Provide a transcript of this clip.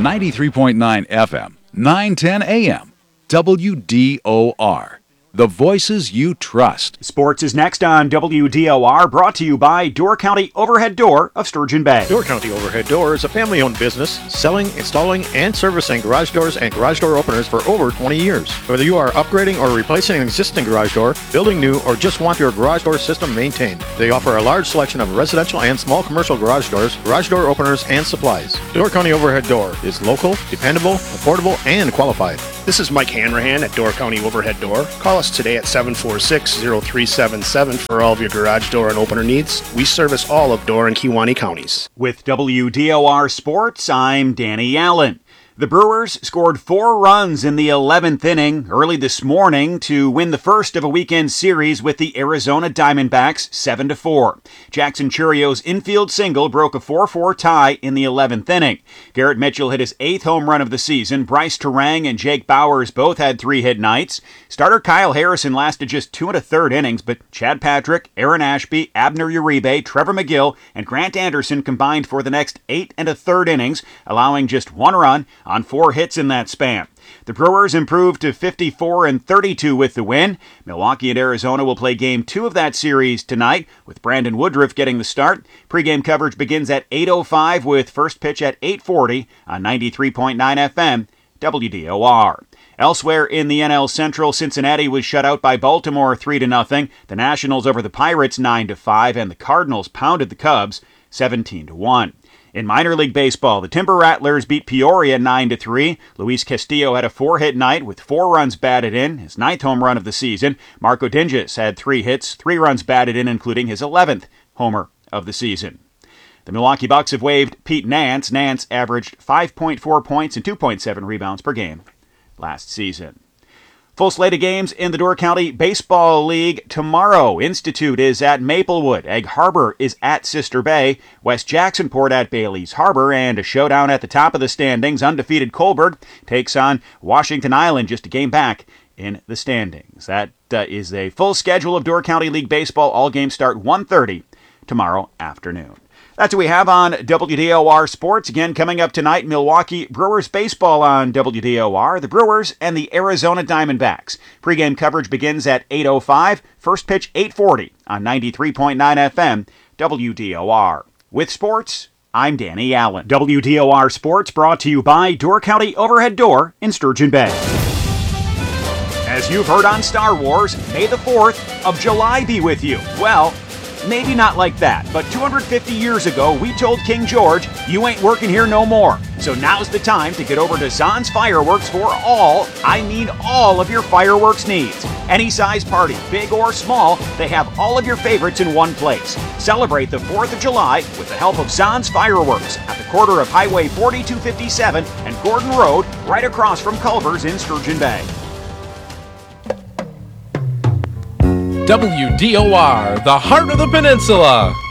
93.9 FM, 910 AM, WDOR. The voices you trust. Sports is next on WDOR, brought to you by Door County Overhead Door of Sturgeon Bay. Door County Overhead Door is a family-owned business selling, installing, and servicing garage doors and garage door openers for over 20 years. Whether you are upgrading or replacing an existing garage door, building new, or just want your garage door system maintained, they offer a large selection of residential and small commercial garage door openers, and supplies. Door County Overhead Door is local, dependable, affordable, and qualified. This is Mike Hanrahan at Door County Overhead Door. Call us today at 746-0377 for all of your garage door and opener needs. We service all of Door and Kewaunee counties. With WDOR Sports, I'm Danny Allen. The Brewers scored 4 runs in the 11th inning early this morning to win the first of a weekend series with the Arizona Diamondbacks 7-4. Jackson Churio's infield single broke a 4-4 tie in the 11th inning. Garrett Mitchell hit his 8th home run of the season. Bryce Terang and Jake Bowers both had 3-hit nights. Starter Kyle Harrison lasted just 2 1/3 innings, but Chad Patrick, Aaron Ashby, Abner Uribe, Trevor McGill, and Grant Anderson combined for the next 8 1/3 innings, allowing just 1 run on 4 hits in that span. The Brewers improved to 54-32 with the win. Milwaukee and Arizona will play Game 2 of that series tonight, with Brandon Woodruff getting the start. Pre-game coverage begins at 8:05 with first pitch at 8:40 on 93.9 FM, WDOR. Elsewhere in the NL Central, Cincinnati was shut out by Baltimore 3-0. The Nationals over the Pirates 9-5, and the Cardinals pounded the Cubs 17-1. In minor league baseball, the Timber Rattlers beat Peoria 9-3. Luis Castillo had a 4-hit night with 4 runs batted in, his 9th home run of the season. Marco Dinges had 3 hits, 3 runs batted in, including his 11th homer of the season. The Milwaukee Bucks have waived Pete Nance. Nance averaged 5.4 points and 2.7 rebounds per game last season. Full slate of games in the Door County Baseball League tomorrow. Institute is at Maplewood. Egg Harbor is at Sister Bay. West Jacksonport at Bailey's Harbor. And a showdown at the top of the standings. Undefeated Coalburg takes on Washington Island, just a game back in the standings. That is a full schedule of Door County League Baseball. All games start 1:30 tomorrow afternoon. That's what we have on WDOR Sports. Again, coming up tonight, Milwaukee Brewers baseball on WDOR. The Brewers and the Arizona Diamondbacks. Pre-game coverage begins at 8:05. First pitch 8:40 on 93.9 FM, WDOR. With sports, I'm Danny Allen. WDOR Sports brought to you by Door County Overhead Door in Sturgeon Bay. As you've heard on Star Wars, May the 4th of July be with you. Well, maybe not like that, but 250 years ago, we told King George, you ain't working here no more. So now's the time to get over to Zahn's Fireworks for all of your fireworks needs. Any size party, big or small, they have all of your favorites in one place. Celebrate the 4th of July with the help of Zahn's Fireworks at the corner of Highway 4257 and Gordon Road, right across from Culver's in Sturgeon Bay. WDOR, the heart of the peninsula.